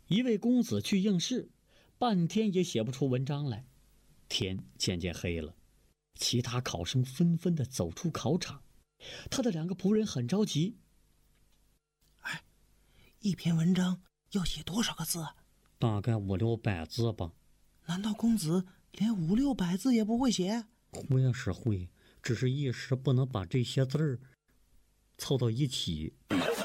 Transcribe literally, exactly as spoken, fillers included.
一位公子去应试，半天也写不出文章来。天渐渐黑了，其他考生纷纷地走出考场。他的两个仆人很着急。 哎，一篇文章要写多少个字？ 大概五六百字吧。 难道公子连五六百字也不会写？ 会是会，只是一时不能把这些字儿凑到一起。